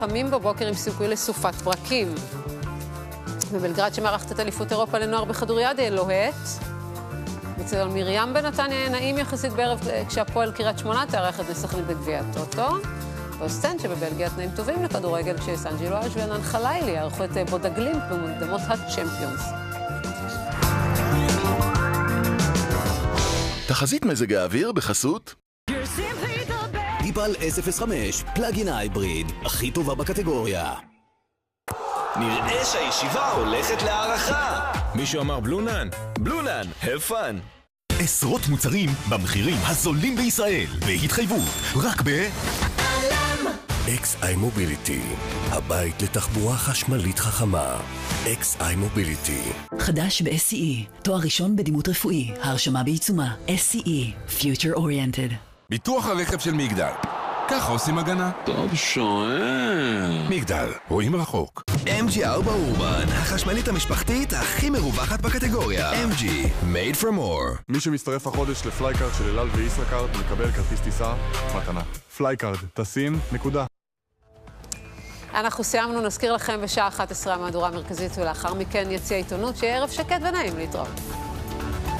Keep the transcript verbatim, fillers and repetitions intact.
קמים בבוקר עם סיכוי לסופת ברקים. בבלגרד שמערכת את אליפות אירופה לנוער בכדוריד יהיה לוהט. אצל מרים בנתניה יהיה נעים יחסית בערב כשהפועל קריית שמונה תארח את בני סכנין בגביע הטוטו. באוסטנד שבבלגיה תנאים טובים לכדורגל כשסן ג'ילואז' וענן חלילי יערכו את בודגלימפ במוקדמות הצ'מפיונס. תחזית מזג האוויר בחסות דיפל אס אפס חמש, פלאגין הייבריד, הכי טובה בקטגוריה. נראה שהישיבה הולכת להערכה. מישהו אמר בלונן? בלונן, have fun. עשרות מוצרים במחירים הזולים בישראל, בהתחייבות, רק ב... אלם! אקס-איי מוביליטי, הבית לתחבורה חשמלית חכמה. אקס-איי מוביליטי. חדש ב-אס סי אי, תואר ראשון בדימות רפואי, הרשמה בעיצומה. אס סי אי, Future Oriented. ביטוח הרכב של מגדל. ככה עושים הגנה. טוב שואל. מגדל, רואים רחוק. אם ג'י ארבע אורבן, החשמלית המשפחתית הכי מרווחת בקטגוריה. אם ג'י, made for more. מי שמצטרף החודש לפלייקארד של אלעל וישראכרד מקבל כרטיס טיסה מתנה. פלייקארד, טסים, נקודה. אנחנו סיימנו, נזכיר לכם בשעה אחת עשרה המהדורה המרכזית ולאחר מכן יציע עיתונות שיהיה ערב שקט ונעים להתראות.